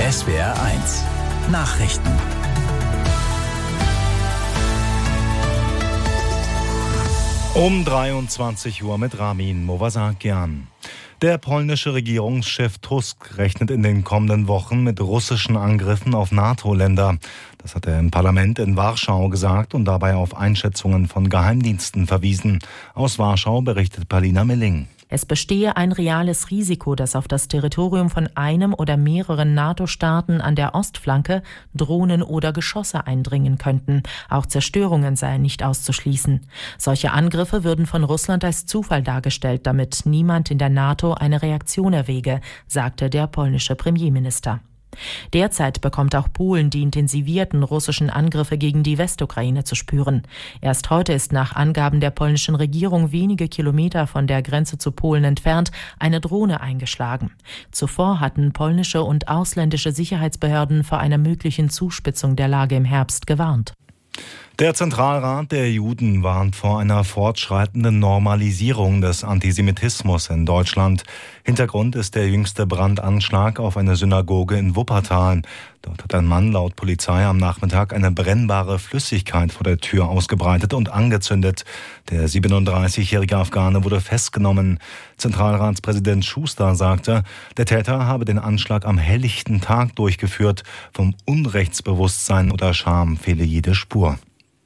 SWR1 Nachrichten. Um 23 Uhr mit Ramin Mowasakian. Der polnische Regierungschef Tusk rechnet in den kommenden Wochen mit russischen Angriffen auf NATO-Länder. Das hat er im Parlament in Warschau gesagt und dabei auf Einschätzungen von Geheimdiensten verwiesen. Aus Warschau berichtet Paulina Milling. Es bestehe ein reales Risiko, dass auf das Territorium von einem oder mehreren NATO-Staaten an der Ostflanke Drohnen oder Geschosse eindringen könnten. Auch Zerstörungen seien nicht auszuschließen. Solche Angriffe würden von Russland als Zufall dargestellt, damit niemand in der NATO eine Reaktion erwäge, sagte der polnische Premierminister. Derzeit bekommt auch Polen die intensivierten russischen Angriffe gegen die Westukraine zu spüren. Erst heute ist nach Angaben der polnischen Regierung wenige Kilometer von der Grenze zu Polen entfernt eine Drohne eingeschlagen. Zuvor hatten polnische und ausländische Sicherheitsbehörden vor einer möglichen Zuspitzung der Lage im Herbst gewarnt. Der Zentralrat der Juden warnt vor einer fortschreitenden Normalisierung des Antisemitismus in Deutschland. Hintergrund ist der jüngste Brandanschlag auf eine Synagoge in Wuppertal. Dort hat ein Mann laut Polizei am Nachmittag eine brennbare Flüssigkeit vor der Tür ausgebreitet und angezündet. Der 37-jährige Afghane wurde festgenommen. Zentralratspräsident Schuster sagte, der Täter habe den Anschlag am helllichten Tag durchgeführt. Vom Unrechtsbewusstsein oder Scham fehle jede Spur.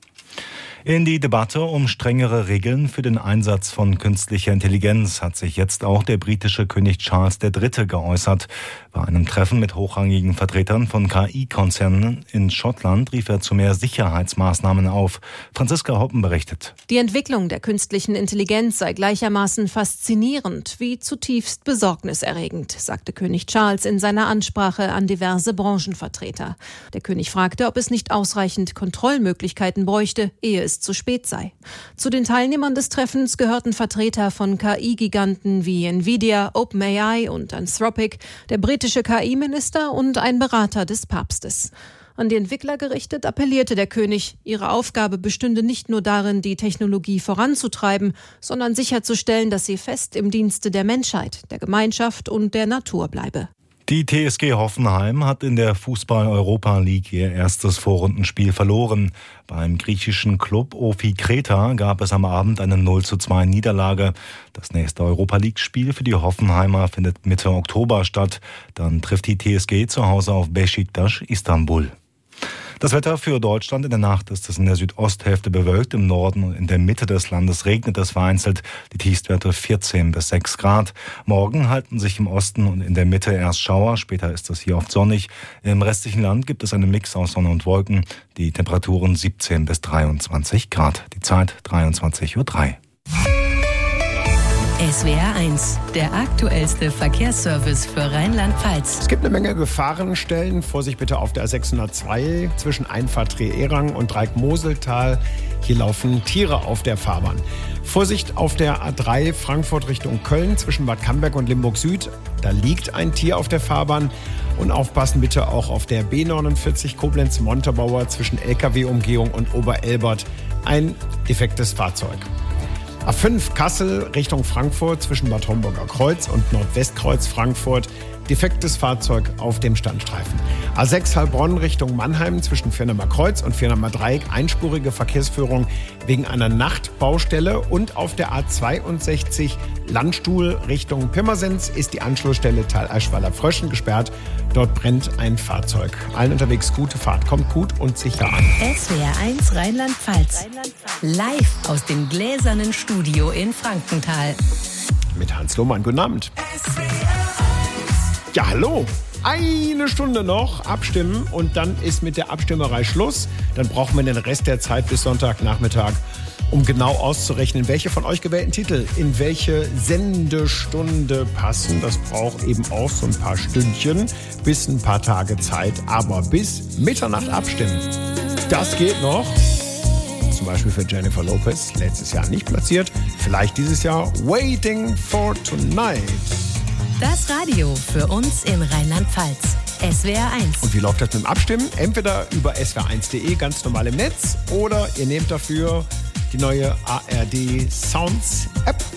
In die Debatte um strengere Regeln für den Einsatz von künstlicher Intelligenz hat sich jetzt auch der britische König Charles III. Geäußert. Bei einem Treffen mit hochrangigen Vertretern von KI-Konzernen in Schottland rief er zu mehr Sicherheitsmaßnahmen auf. Franziska Hoppen berichtet. Die Entwicklung der künstlichen Intelligenz sei gleichermaßen faszinierend wie zutiefst besorgniserregend, sagte König Charles in seiner Ansprache an diverse Branchenvertreter. Der König fragte, ob es nicht ausreichend Kontrollmöglichkeiten bräuchte, ehe es zu spät sei. Zu den Teilnehmern des Treffens gehörten Vertreter von KI-Giganten wie Nvidia, OpenAI und Anthropic, der britische KI-Minister und ein Berater des Papstes. An die Entwickler gerichtet appellierte der König, ihre Aufgabe bestünde nicht nur darin, die Technologie voranzutreiben, sondern sicherzustellen, dass sie fest im Dienste der Menschheit, der Gemeinschaft und der Natur bleibe. Die TSG Hoffenheim hat in der Fußball-Europa League ihr erstes Vorrundenspiel verloren. Beim griechischen Klub Ofi Kreta gab es am Abend eine 0:2 Niederlage. Das nächste Europa-League-Spiel für die Hoffenheimer findet Mitte Oktober statt. Dann trifft die TSG zu Hause auf Beşiktaş Istanbul. Das Wetter für Deutschland: in der Nacht ist es in der Südosthälfte bewölkt, im Norden und in der Mitte des Landes regnet es vereinzelt, die Tiefstwerte 14 bis 6 Grad. Morgen halten sich im Osten und in der Mitte erst Schauer, später ist es hier oft sonnig. Im restlichen Land gibt es einen Mix aus Sonne und Wolken, die Temperaturen 17 bis 23 Grad. Die Zeit 23:03 Uhr. SWR1, der aktuellste Verkehrsservice für Rheinland-Pfalz. Es gibt eine Menge Gefahrenstellen. Vorsicht bitte auf der A602 zwischen Einfahrt Treerang und Dreieck-Moseltal. Hier laufen Tiere auf der Fahrbahn. Vorsicht auf der A3 Frankfurt Richtung Köln zwischen Bad Camberg und Limburg Süd. Da liegt ein Tier auf der Fahrbahn. Und aufpassen bitte auch auf der B49 Koblenz-Montabaur zwischen LKW-Umgehung und Oberelbert. Ein defektes Fahrzeug. A5 Kassel Richtung Frankfurt zwischen Bad Homburger Kreuz und Nordwestkreuz Frankfurt. Defektes Fahrzeug auf dem Standstreifen. A6 Heilbronn Richtung Mannheim zwischen Firnamer Kreuz und Firnamer Dreieck. Einspurige Verkehrsführung wegen einer Nachtbaustelle. Und auf der A62 Landstuhl Richtung Pirmasens ist die Anschlussstelle Thaleischweiler Fröschen gesperrt. Dort brennt ein Fahrzeug. Allen unterwegs gute Fahrt. Kommt gut und sicher an. SWR1 Rheinland-Pfalz. Live aus dem gläsernen Studio in Frankenthal. Mit Hans Lohmann. Guten Abend. Ja, hallo. Eine Stunde noch abstimmen und dann ist mit der Abstimmerei Schluss. Dann brauchen wir den Rest der Zeit bis Sonntagnachmittag, um genau auszurechnen, welche von euch gewählten Titel in welche Sendestunde passen. Das braucht eben auch so ein paar Stündchen bis ein paar Tage Zeit. Aber bis Mitternacht abstimmen, das geht noch. Zum Beispiel für Jennifer Lopez, letztes Jahr nicht platziert. Vielleicht dieses Jahr Waiting for Tonight. Das Radio für uns in Rheinland-Pfalz. SWR1. Und wie läuft das mit dem Abstimmen? Entweder über swr1.de ganz normal im Netz oder ihr nehmt dafür die neue ARD Sounds App